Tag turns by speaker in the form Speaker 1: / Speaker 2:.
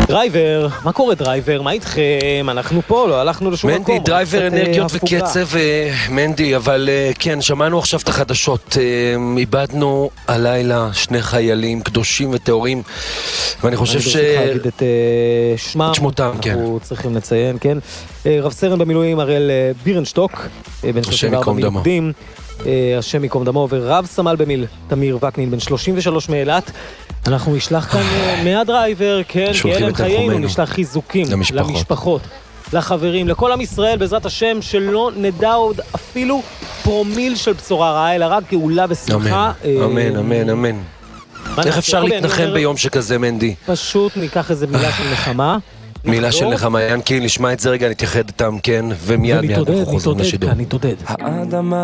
Speaker 1: דרייבר, מה קורה דרייבר? מה איתכם? אנחנו פה, לא הלכנו לשום מקום.
Speaker 2: מנדי, דרייבר, אנרגיות וקצב, מנדי, אבל כן, שמענו עכשיו את החדשות. איבדנו הלילה שני חיילים קדושים וטהורים, ואני חושב ש...
Speaker 1: אני צריך להגיד את שמותם,
Speaker 2: כן.
Speaker 1: אנחנו צריכים לציין, כן. רב סרן במילואים הראל בירנשטוק, בן 34 מיוחדים, השם יקום דמו, ורב סמל במיל תמיר וקנין, בן 33 מאילת. אנחנו נשלח כאן מהדרייבר, כן, כאלם חיינו, נשלח חיזוקים למשפחות, לחברים, לכל עם ישראל, בעזרת השם, שלא נדע עוד אפילו פרומיל של בשורה רעה, אלא רק גאולה ושמחה.
Speaker 2: אמן, אמן, אמן. איך אפשר להתנחם ביום שכזה, מנדי?
Speaker 1: פשוט ניקח איזה מילה של נחמה.
Speaker 2: מילה של נחמה, ינקי, נשמע את זה רגע, נתייחד איתם, כן, ומיד אנחנו חוזרים לשידור.
Speaker 1: נתעודד.